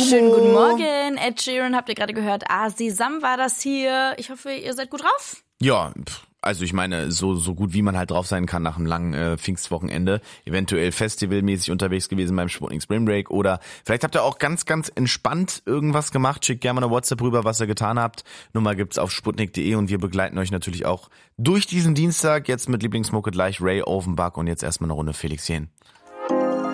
Schönen guten Morgen, Ed Sheeran, habt ihr gerade gehört. Sesam war das hier. Ich hoffe, ihr seid gut drauf. Ja, also ich meine, so gut wie man halt drauf sein kann nach einem langen Pfingstwochenende. Eventuell festivalmäßig unterwegs gewesen beim Sputnik Spring Break oder vielleicht habt ihr auch ganz, ganz entspannt irgendwas gemacht. Schickt gerne mal eine WhatsApp rüber, was ihr getan habt. Nummer gibt's auf sputnik.de und wir begleiten euch natürlich auch durch diesen Dienstag. Jetzt mit Lieblingsmucke gleich Ray Offenbach und jetzt erstmal eine Runde Felix Jähn.